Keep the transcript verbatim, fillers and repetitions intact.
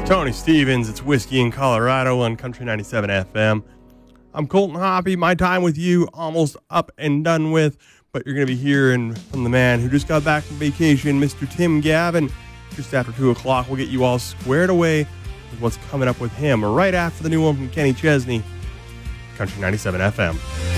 Tony Stevens, it's Whiskey in Colorado on Country ninety-seven F M. I'm Colton Hoppy. My time with you almost up and done with, but you're going to be hearing from the man who just got back from vacation, Mister Tim Gavin. Just after two o'clock, we'll get you all squared away with what's coming up with him right after the new one from Kenny Chesney, Country ninety-seven F M.